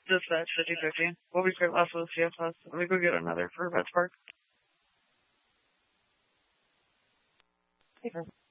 Dispatch 5050. We'll be straight last with CFS. Let me go get another for PetSpark. Hey,